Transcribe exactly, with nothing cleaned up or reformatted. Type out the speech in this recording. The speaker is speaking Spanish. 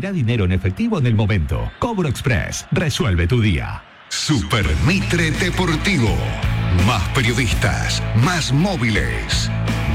Retira dinero en efectivo en el momento. Cobro Express. Resuelve tu día. Super Mitre Deportivo. Más periodistas, más móviles.